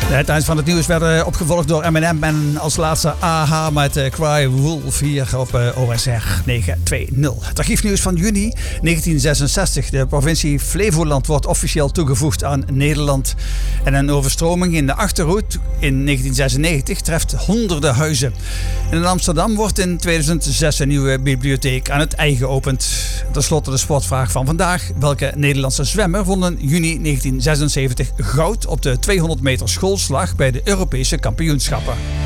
De headlines van het nieuws werden opgevolgd door Eminem en als laatste AHA met Cry Wolf hier op OSR 920. Het archiefnieuws van juni 1966. De provincie Flevoland wordt officieel toegevoegd aan Nederland. En een overstroming in de Achterhoek in 1996 treft honderden huizen. En in Amsterdam wordt in 2006 een nieuwe bibliotheek aan het IJ geopend. Ten slotte de sportvraag van vandaag. Welke Nederlandse zwemmer won in juni 1976 goud op de 200 meter schoolslag bij de Europese kampioenschappen?